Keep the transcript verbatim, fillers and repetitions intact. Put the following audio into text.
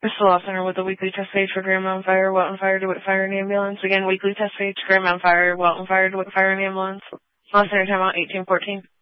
Crystal Law Center with a weekly test page for Grand Mountain Fire, Welton Fire, DeWitt Fire, and Ambulance. Again, weekly test page, Grand Mountain Fire, Welton Fire, DeWitt Fire, and Ambulance. Law Center timeout eighteen fourteen.